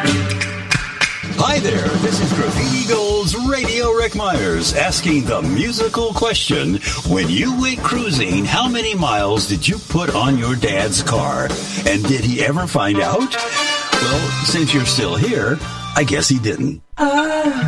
Hi there, this is Graffiti Gold's Radio Rick Myers asking the musical question. When you went cruising, how many miles did you put on your dad's car? And did he ever find out? Well, since you're still here, I guess he didn't.